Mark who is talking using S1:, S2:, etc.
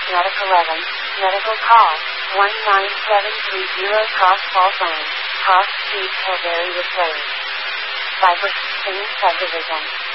S1: Medic 11, medical call, 19730 Cross Falls Lane, Cross Street, Tilbury, Whitslade. Cypress Spring Subdivision.